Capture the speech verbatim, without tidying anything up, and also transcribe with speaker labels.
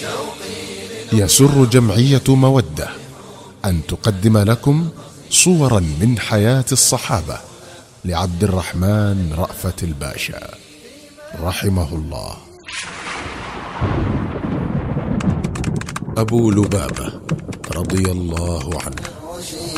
Speaker 1: يسر جمعية مودة أن تقدم لكم صورا من حياة الصحابة لعبد الرحمن رأفت الباشا رحمه الله. أبو لبابة رضي الله عنه.